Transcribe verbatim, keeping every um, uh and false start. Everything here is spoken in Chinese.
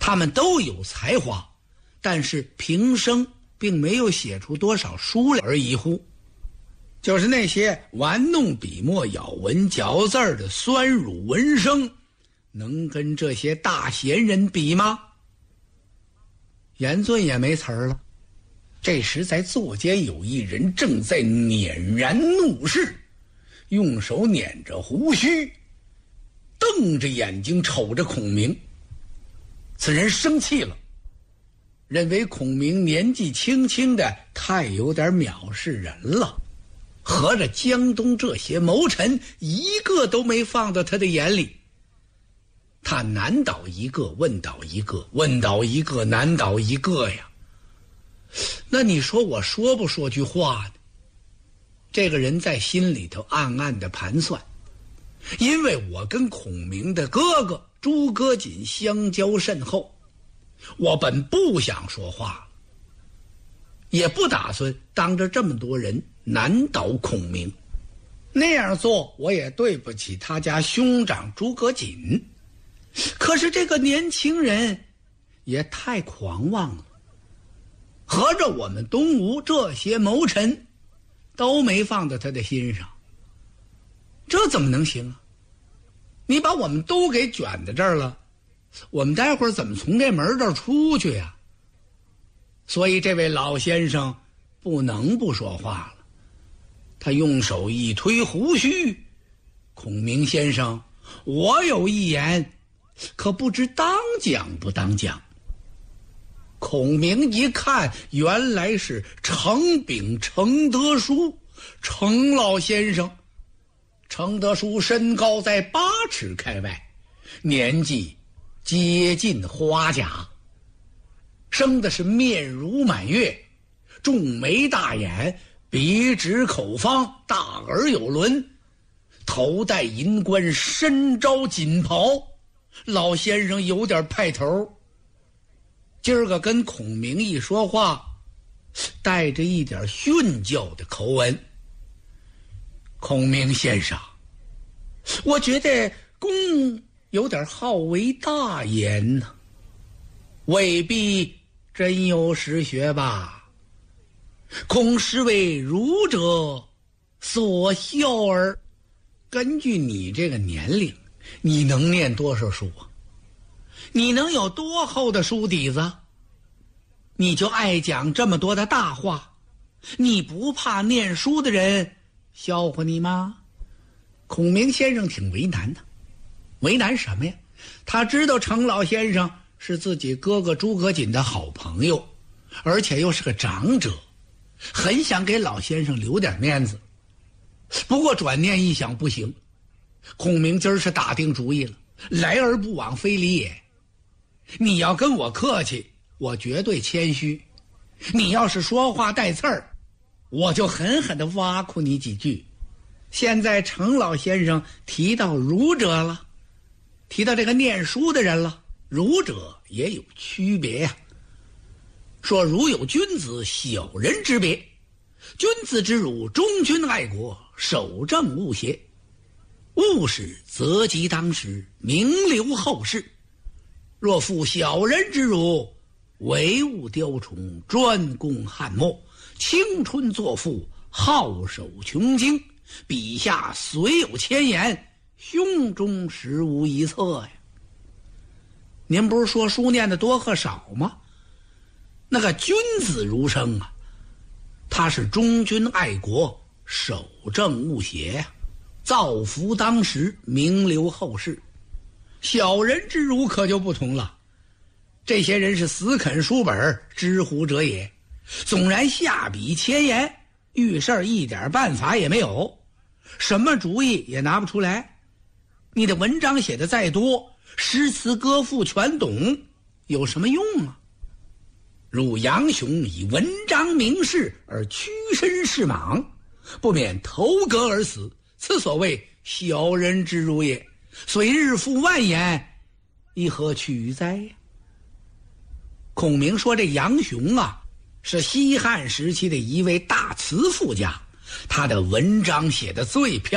他们都有才华，但是平生并没有写出多少书来而已乎。就是那些玩弄笔墨、咬文嚼字的酸儒文生，能跟这些大贤人比吗？严峻也没词儿了。这时在座间有一人正在捻然怒视，用手捻着胡须，瞪着眼睛瞅着孔明。此人生气了，认为孔明年纪轻轻的太有点藐视人了，合着江东这些谋臣一个都没放到他的眼里。他难倒一个，问倒一个，问倒一个，难倒一个呀。那你说我说不说句话呢？这个人在心里头暗暗的盘算，因为我跟孔明的哥哥诸葛瑾相交甚厚，我本不想说话了，也不打算当着这么多人难倒孔明，那样做我也对不起他家兄长诸葛瑾。可是这个年轻人也太狂妄了，合着我们东吴这些谋臣都没放在他的心上，这怎么能行啊？你把我们都给卷在这儿了，我们待会儿怎么从这门这儿出去呀？所以这位老先生不能不说话了。他用手一推胡须，孔明先生，我有一言，可不知当讲不当讲。孔明一看，原来是程秉程德书，程老先生。程德书身高在八尺开外，年纪接近花甲，生的是面如满月，重眉大眼，鼻直口方，大耳有轮，头戴银冠，身着锦袍。老先生有点派头，今儿个跟孔明一说话，带着一点训教的口吻。孔明先生，我觉得公有点好为大言呢，未必真有实学吧？恐是为儒者所笑耳。根据你这个年龄，你能念多少书啊？你能有多厚的书底子？你就爱讲这么多的大话，你不怕念书的人笑话你吗？孔明先生挺为难的。为难什么呀？他知道程老先生是自己哥哥诸葛瑾的好朋友，而且又是个长者，很想给老先生留点面子。不过转念一想，不行，孔明今儿是打定主意了，来而不往非礼也。你要跟我客气，我绝对谦虚；你要是说话带刺儿，我就狠狠地挖苦你几句。现在程老先生提到儒者了，提到这个念书的人了，儒者也有区别呀、啊。说儒有君子小人之别，君子之儒忠君爱国，守正务邪，务实择吉当时，名留后世。若负小人之儒，唯物雕虫，专攻翰墨，青春作赋，好守穷经，笔下虽有千言，胸中实无一策呀。您不是说书念的多和少吗？那个君子儒生啊，他是忠君爱国，守正务邪呀、啊，造福当时，名留后世。小人之儒可就不同了，这些人是死啃书本，知乎者也，纵然下笔千言，遇事儿一点办法也没有，什么主意也拿不出来。你的文章写的再多，诗词歌赋全懂，有什么用啊？如杨雄以文章名士而屈身事莽，不免投戈而死，此所谓小人之儒也。虽日复万言，亦何取哉呀？孔明说这杨雄啊，是西汉时期的一位大词赋家，他的文章写得最漂亮。